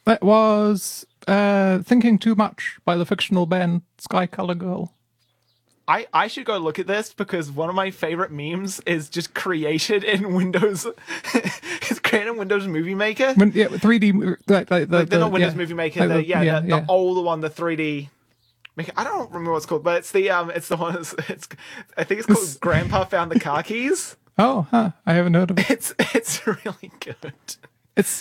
That was Thinking Too Much by the fictional band Sky Color Girl. I should go look at this because one of my favorite memes is just created in Windows. It's created in Windows Movie Maker. 3D, They're not Windows Movie Maker. The older one, the 3D. I don't remember what it's called, but it's the one. I think it's called Grandpa Found the Car Keys. Oh, huh. I haven't heard of it. It's really good. It's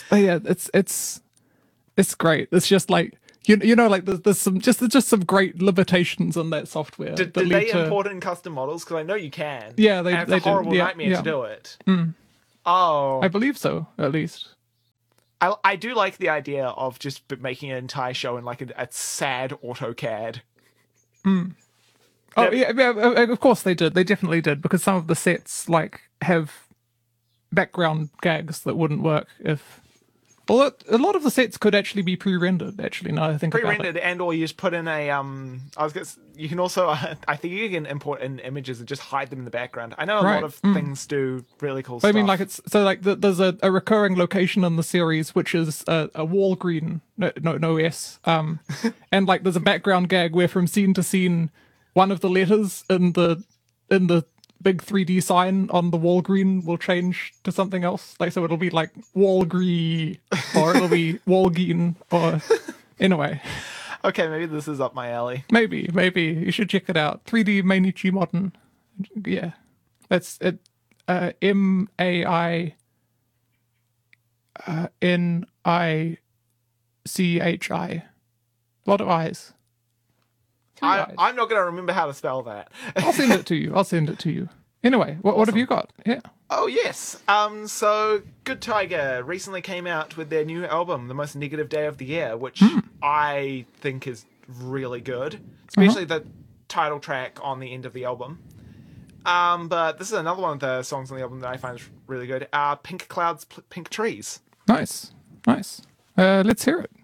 great. It's just like like there's some great limitations on that software. Did they import it in custom models? Because I know you can. Yeah, it's a horrible nightmare to do it. Mm. Oh, I believe so, at least. I do like the idea of just making an entire show in like a sad AutoCAD. Mm. Oh yeah, of course they did. They definitely did, because some of the sets like have background gags that wouldn't work if. Well, a lot of the sets could actually be pre-rendered. Actually, now I think about it. Pre-rendered, and or you just put in a you can also I think you can import in images and just hide them in the background. I know a lot of things do really cool stuff. I mean, like there's a recurring location in the series which is a wall green, no S, and like there's a background gag where from scene to scene, one of the letters in the big 3D sign on the wall green will change to something else. Like, so it'll be like Walgreen, or it'll be Walgeen, or anyway. Okay, maybe this is up my alley. Maybe you should check it out. 3D Mainichi Modern. Yeah, that's it. MAINICHI. A lot of I's. I'm not going to remember how to spell that. I'll send it to you. Anyway, what Awesome. have you got? Yeah. Oh, yes. So Good Tiger recently came out with their new album, The Most Negative Day of the Year, which I think is really good, especially the title track on the end of the album. But this is another one of the songs on the album that I find is really good. Pink Clouds, Pink Trees. Nice. Let's hear it.